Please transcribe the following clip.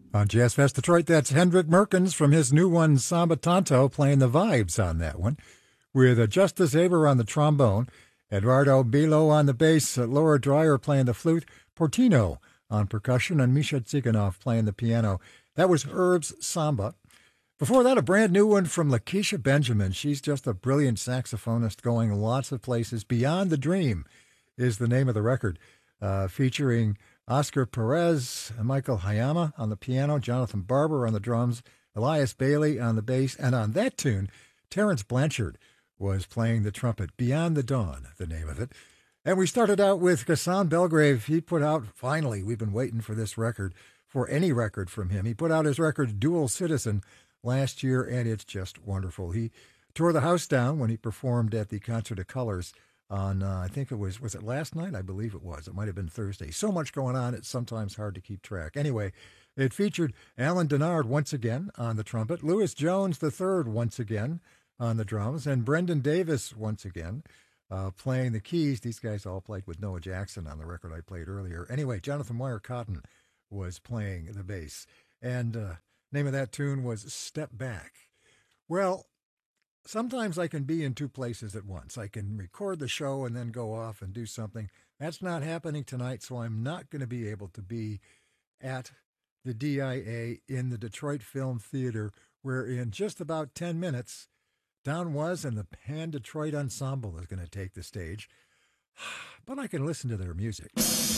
On Jazz Fest Detroit, that's Hendrik Merkens from his new one, Samba Tanto, playing the vibes on that one, with Justice Aber on the trombone, Eduardo Bilo on the bass, Laura Dreyer playing the flute, Portino on percussion, and Misha Tsiganov playing the piano. That was Herb's Samba. Before that, a brand new one from Lakeisha Benjamin. She's just a brilliant saxophonist going lots of places. Beyond the Dream is the name of the record, featuring Oscar Perez, Michael Hayama on the piano, Jonathan Barber on the drums, Elias Bailey on the bass, and on that tune, Terence Blanchard was playing the trumpet. Beyond the Dawn, the name of it. And we started out with Gaston Belgrave. He put out, finally, we've been waiting for this record, for any record from him. He put out his record, Dual Citizen, last year, and it's just wonderful. He tore the house down when he performed at the Concert of Colors on, I think it was it last night? I believe it was. It might have been Thursday. So much going on, it's sometimes hard to keep track. Anyway, it featured Alan Denard once again on the trumpet, Louis Jones III once again on the drums, and Brendan Davis once again playing the keys. These guys all played with Noah Jackson on the record I played earlier. Anyway, Jonathan Wire-Cotton was playing the bass. And name of that tune was Step Back. Well, sometimes I can be in two places at once. I can record the show and then go off and do something. That's not happening tonight, so I'm not going to be able to be at the DIA in the Detroit Film Theater, where in just about 10 minutes, Don Was and the Pan Detroit Ensemble is going to take the stage. But I can listen to their music.